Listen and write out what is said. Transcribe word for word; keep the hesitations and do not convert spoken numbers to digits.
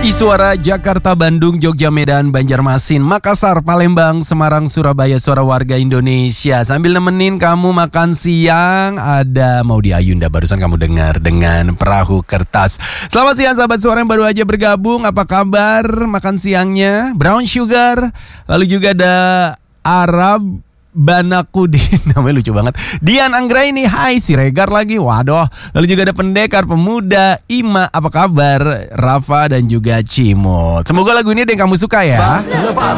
Suara Jakarta, Bandung, Jogja, Medan, Banjarmasin, Makassar, Palembang, Semarang, Surabaya, suara warga Indonesia. Sambil nemenin kamu makan siang, ada Maudy Ayunda barusan kamu dengar dengan Perahu Kertas. Selamat siang sahabat suara yang baru aja bergabung. Apa kabar makan siangnya? Brown Sugar. Lalu juga ada Arab Banakudin, namanya lucu banget. Dian Anggraini, hai. Siregar lagi, waduh. Lalu juga ada Pendekar Pemuda, Ima, apa kabar? Rafa dan juga Cimut. Semoga lagu ini ada yang kamu suka ya.